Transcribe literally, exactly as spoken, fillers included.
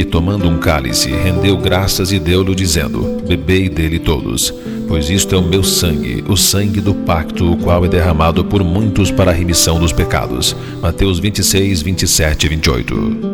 E tomando um cálice, rendeu graças e deu-lhe, dizendo: bebei dele todos, pois isto é o meu sangue, o sangue do pacto, o qual é derramado por muitos para a remissão dos pecados. Mateus vinte e seis, vinte e sete e vinte e oito.